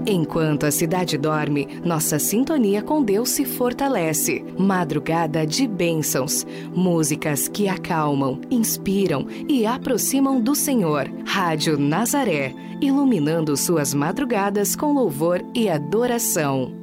Enquanto a cidade dorme, nossa sintonia com Deus se fortalece. Madrugada de bênçãos. Músicas que acalmam, inspiram e aproximam do Senhor. Rádio Nazaré, iluminando suas madrugadas com louvor e adoração.